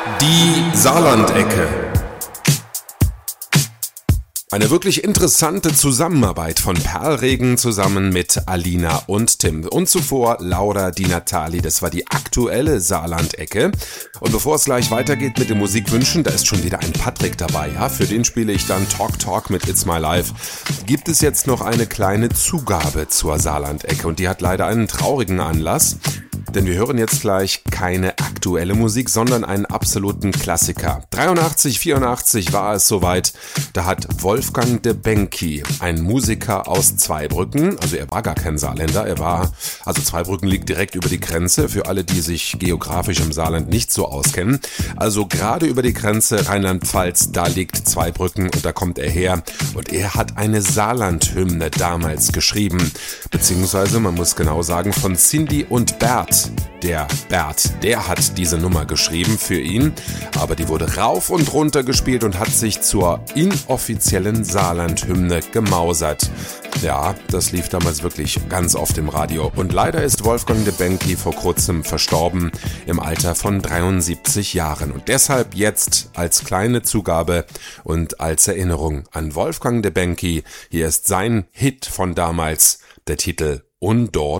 Die Saarlandecke. Eine wirklich interessante Zusammenarbeit von Perlregen zusammen mit Alina und Tim. Und zuvor Laura Di Natali, das war die aktuelle Saarlandecke. Und bevor es gleich weitergeht mit den Musikwünschen, da ist schon wieder ein Patrick dabei. Ja, für den spiele ich dann Talk mit It's My Life. Gibt es jetzt noch eine kleine Zugabe zur Saarlandecke und die hat leider einen traurigen Anlass. Denn wir hören jetzt gleich keine aktuelle Musik, sondern einen absoluten Klassiker. 83, 84 war es soweit, da hat Wolfgang de Benki, ein Musiker aus Zweibrücken, also er war gar kein Saarländer, also Zweibrücken liegt direkt über die Grenze, für alle, die sich geografisch im Saarland nicht so auskennen. Also gerade über die Grenze Rheinland-Pfalz, da liegt Zweibrücken und da kommt er her. Und er hat eine Saarland-Hymne damals geschrieben, beziehungsweise man muss genau sagen von Cindy und Bert. Der Bert, der hat diese Nummer geschrieben für ihn, aber die wurde rauf und runter gespielt und hat sich zur inoffiziellen Saarland-Hymne gemausert. Ja, das lief damals wirklich ganz oft im Radio. Und leider ist Wolfgang de Benki vor kurzem verstorben, im Alter von 73 Jahren. Und deshalb jetzt als kleine Zugabe und als Erinnerung an Wolfgang de Benki, hier ist sein Hit von damals, der Titel Und dort